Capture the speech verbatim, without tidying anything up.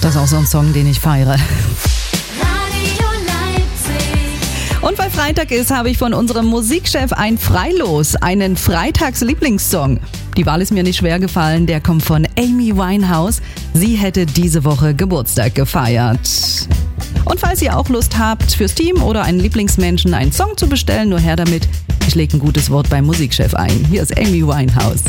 Das ist auch so ein Song, den ich feiere. Und weil Freitag ist, habe ich von unserem Musikchef ein Freilos, einen Freitags-Lieblingssong. Die Wahl ist mir nicht schwer gefallen, der kommt von Amy Winehouse. Sie hätte diese Woche Geburtstag gefeiert. Und falls ihr auch Lust habt, fürs Team oder einen Lieblingsmenschen einen Song zu bestellen, nur her damit. Ich lege ein gutes Wort beim Musikchef ein. Hier ist Amy Winehouse.